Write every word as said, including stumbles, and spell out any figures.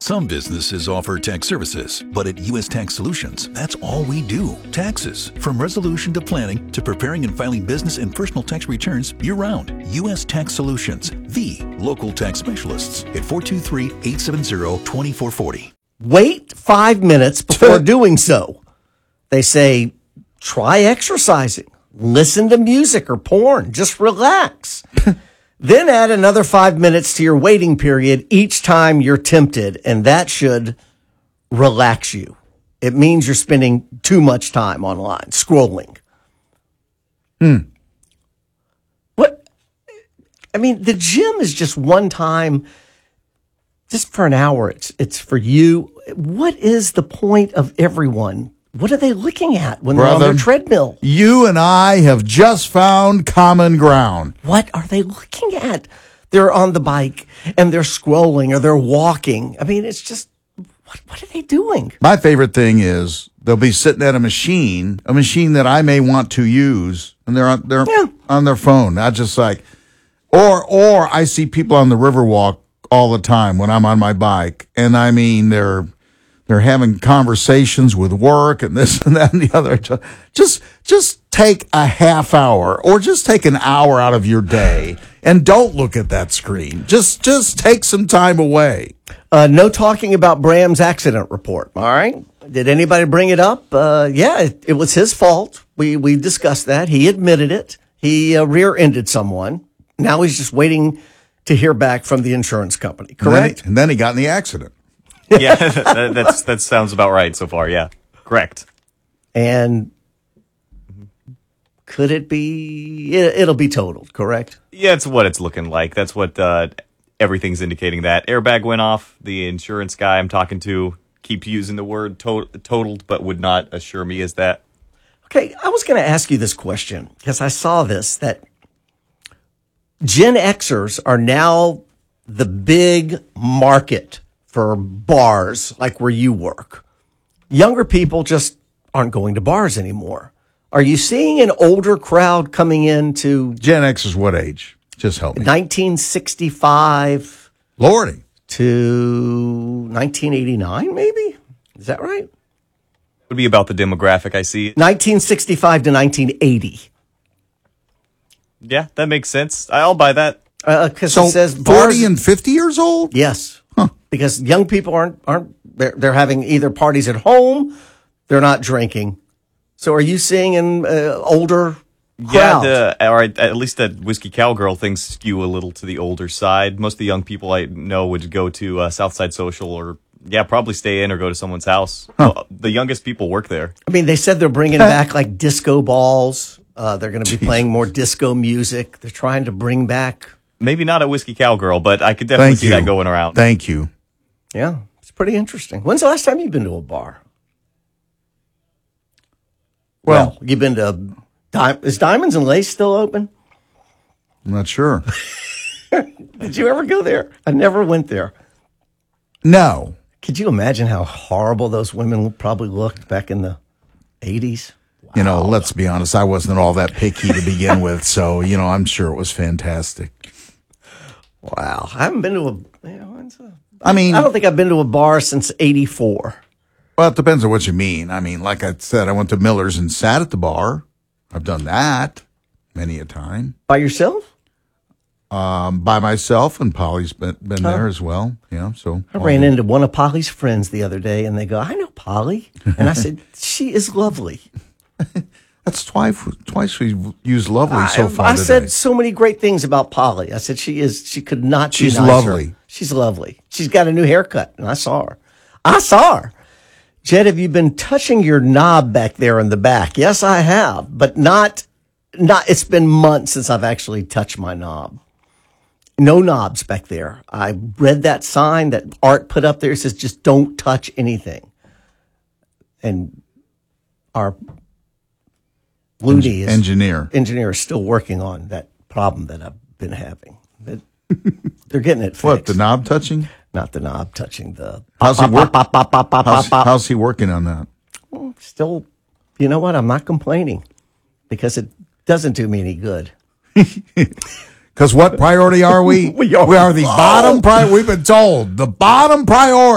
Some businesses offer tax services, but at U S Tax Solutions, that's all we do. Taxes. From resolution to planning to preparing and filing business and personal tax returns year-round. U S Tax Solutions, the local tax specialists at four two three, eight seven zero, two four four zero. Wait five minutes before doing so. They say, try exercising, listen to music or porn, just relax. Then add another five minutes to your waiting period each time you're tempted, and that should relax you. It means you're spending too much time online, scrolling. Hmm. What? I mean, the gym is just one time, just for an hour. It's, it's for you. What is the point of everyone? What are they looking at when Brother, they're on their treadmill? You and I have just found common ground. What are they looking at? They're on the bike and they're scrolling or they're walking. I mean, it's just, what, what are they doing? My favorite thing is they'll be sitting at a machine, a machine that I may want to use, and they're on, they're Yeah. on their phone. Not just like, or, or I see people on the Riverwalk all the time when I'm on my bike, and I mean, they're, They're having conversations with work and this and that and the other. Just, just take a half hour or just take an hour out of your day and don't look at that screen. Just, just take some time away. Uh, no talking about Bram's accident report. All right. Did anybody bring it up? Uh, yeah, it, it was his fault. We, we discussed that. He admitted it. He uh, rear-ended someone. Now he's just waiting to hear back from the insurance company. Correct? And then he, and then he got in the accident. Yeah, that, that's, that sounds about right so far. Yeah, correct. And could it be, it, it'll be totaled, correct? Yeah, it's what it's looking like. That's what uh, everything's indicating. That airbag went off. The insurance guy I'm talking to keeps using the word to- totaled, but would not assure me as that. Okay, I was going to ask you this question because I saw this, that Gen Xers are now the big market for bars like where you work. Younger people just aren't going to bars anymore. Are you seeing an older crowd coming into Gen X is what age? Just help me. nineteen sixty-five Lordy. to nineteen eighty-nine, maybe? Is that right? Would be about the demographic I see. nineteen sixty-five to nineteen eighty. Yeah, that makes sense. I'll buy that. Because So it says forty bars, and fifty years old? yes, because young people aren't aren't they're, they're having either parties at home, they're not drinking. So are you seeing an uh, older crowd? Yeah, the, or at least that Whiskey Cowgirl things skew a little to the older side. Most of the young people I know would go to uh, Southside Social or, yeah, probably stay in or go to someone's house. Huh. Well, the youngest people work there. I mean, they said they're bringing back like disco balls. Uh, they're going to be playing more disco music. They're trying to bring back. Maybe not a Whiskey Cowgirl, but I could definitely Thank see you. that going around. Thank you. Yeah, it's pretty interesting. When's the last time you've been to a bar? Well, Well, you've been to, Di- is Diamonds and Lace still open? I'm not sure. Did you ever go there? I never went there. No. Could you imagine how horrible those women probably looked back in the eighties? You know, let's be honest, I wasn't all that picky to begin with, so, you know, I'm sure it was fantastic. Wow. I haven't been to a, you know, when's a I mean, I don't think I've been to a bar since eighty-four. well, it depends on what you mean. I mean, like I said, I went to Miller's and sat at the bar. I've done that many a time. By yourself? Um, by myself, and Polly's been, been Oh. there as well. Yeah, so I ran into one of Polly's friends the other day, and they go, I know Polly. And I said, she is lovely. That's twice twice we've used lovely so I, far I today. said so many great things about Polly. I said, she is, she could not be She's nicer. lovely. She's lovely. She's got a new haircut, and I saw her. I saw her. Jed, have you been touching your knob back there in the back? Yes, I have, but not, not, it's been months since I've actually touched my knob. No knobs back there. I read that sign that Art put up there. It says, just don't touch anything. And our Looney is, engineer. engineer is still working on that problem that I've been having. But they're getting it fixed. What, the knob touching? Not the knob touching the How's he work? pop, pop, pop, pop, How's, pop, pop. how's he working on that? Still, you know what? I'm not complaining because it doesn't do me any good. Because what priority are we? We are we are the bottom priority. We've been told the bottom priority.